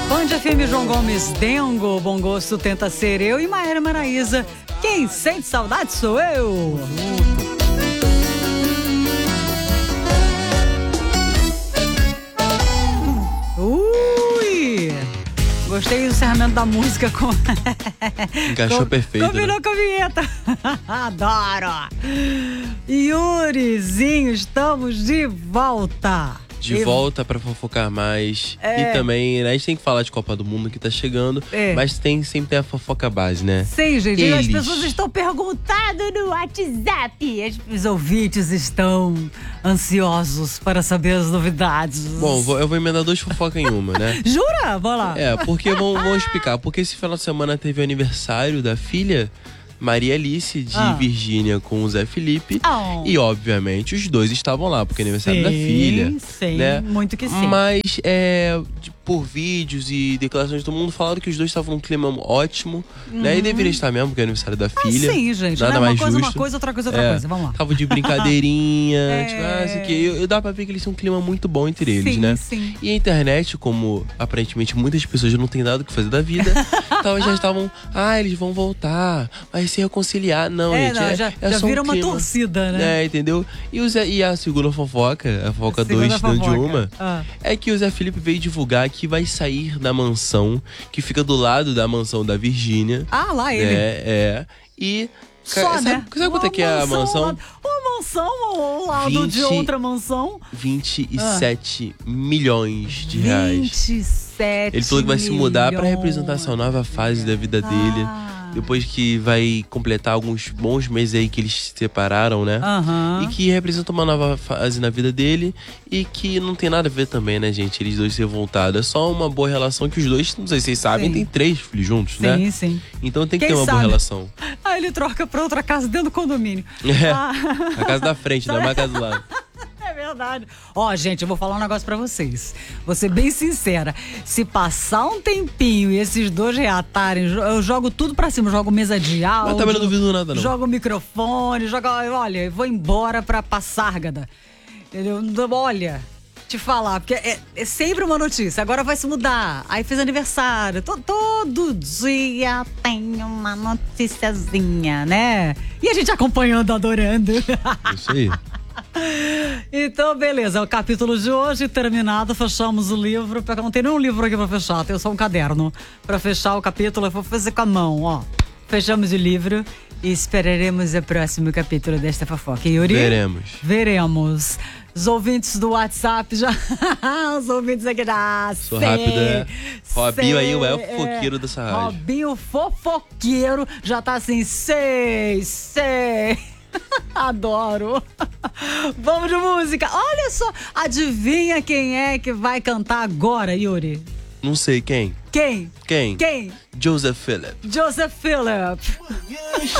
Band FM, João Gomes, Dengo, bom gosto tenta ser eu e Maíra Maraíza. Quem sente saudade sou eu. Ui! Gostei do encerramento da música com... Encaixou perfeito. Combinou, né? Com a vinheta. Adoro! Yurizinho, estamos de volta. De volta pra fofocar mais. E também, né, a gente tem que falar de Copa do Mundo que tá chegando. Mas sempre tem a fofoca base, né? Sim, gente. As pessoas estão perguntando no WhatsApp. Os ouvintes estão ansiosos para saber as novidades. Bom, eu vou emendar duas fofocas em uma, né? Jura? Vamos lá. Porque vamos explicar. Porque esse final de semana teve o aniversário da filha Maria Alice de Virgínia com o Zé Felipe. E, obviamente, os dois estavam lá, porque é aniversário da filha. Sim, né? muito que sim. Mas, por vídeos e declarações do mundo, falaram que os dois estavam num clima ótimo, né? E deveria estar mesmo, porque é aniversário da filha. Sim, gente. Nada né? mais uma coisa, justo. uma coisa, outra coisa, outra coisa. Vamos lá. Tava de brincadeirinha, isso aqui. Dá pra ver que eles têm um clima muito bom entre eles, né? Sim. E a internet, como aparentemente muitas pessoas não têm nada o que fazer da vida, então já estavam, eles vão voltar, vai se reconciliar. Não, gente, já só vira um uma clima, torcida, né? Entendeu? E a segunda fofoca, a fofoca 2 dentro de uma, é que o Zé Felipe veio divulgar que vai sair da mansão, que fica do lado da mansão da Virgínia. Lá ele. E... Só, sabe quanto é que é a mansão? Uma mansão ao lado de outra mansão. 27 milhões de reais. 27 Ele falou que vai se mudar pra milhões. representar essa nova fase da vida dele. Depois que vai completar alguns bons meses aí que eles se separaram, né? E que representa uma nova fase na vida dele. E que não tem nada a ver também, né, gente? Eles dois ser voltados. É só uma boa relação que os dois, não sei se vocês sabem, tem 3 filhos juntos, né? Sim. Então tem que ter uma boa relação. Ele troca pra outra casa dentro do condomínio. A casa da frente, não é mais a casa do lado. É verdade. Gente, eu vou falar um negócio pra vocês. Vou ser bem sincera. Se passar um tempinho e esses dois reatarem, eu jogo tudo pra cima. Eu jogo mesa de áudio. Mas também não duvido nada, não. Jogo microfone, olha, eu vou embora pra Passárgada. Entendeu? Olha, te falar, porque é sempre uma notícia. Agora vai se mudar. Aí fez aniversário. Todo dia tem uma noticiazinha, né? E a gente acompanhando, adorando. Isso aí. Então, beleza, o capítulo de hoje terminado, fechamos o livro. Não tem nenhum livro aqui pra fechar, tem só um caderno. Pra fechar o capítulo, eu vou fazer com a mão, Fechamos o livro e esperaremos o próximo capítulo desta fofoca. Yuri? Veremos. Os ouvintes do WhatsApp já... Os ouvintes aqui da... Sou rápida. Robinho aí, o fofoqueiro dessa rádio. Robinho fofoqueiro já tá assim, sei. Adoro. Vamos de música. Olha só, adivinha quem é que vai cantar agora, Yuri? Não sei quem. Quem? Joseph Philip.